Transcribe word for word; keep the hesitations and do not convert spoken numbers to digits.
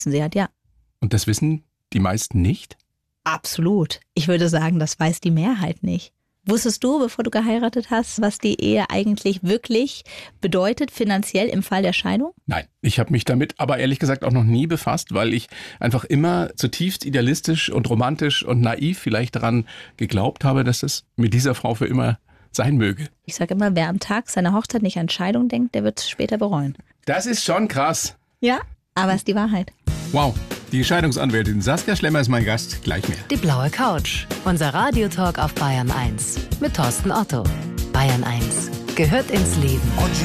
Sie hat ja. Und das wissen die meisten nicht? Absolut. Ich würde sagen, das weiß die Mehrheit nicht. Wusstest du, bevor du geheiratet hast, was die Ehe eigentlich wirklich bedeutet, finanziell im Fall der Scheidung? Nein, ich habe mich damit aber ehrlich gesagt auch noch nie befasst, weil ich einfach immer zutiefst idealistisch und romantisch und naiv vielleicht daran geglaubt habe, dass es mit dieser Frau für immer sein möge. Ich sage immer, wer am Tag seiner Hochzeit nicht an Scheidung denkt, der wird es später bereuen. Das ist schon krass. Ja, aber es ist die Wahrheit. Wow, die Scheidungsanwältin Saskia Schlemmer ist mein Gast. Gleich mehr. Die blaue Couch. Unser Radiotalk auf Bayern eins. Mit Thorsten Otto. Bayern eins gehört ins Leben.